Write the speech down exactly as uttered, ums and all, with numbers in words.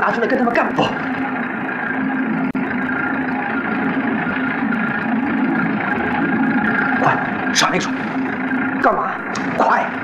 拿出来跟他们干不？快，耍那个手，干嘛？快！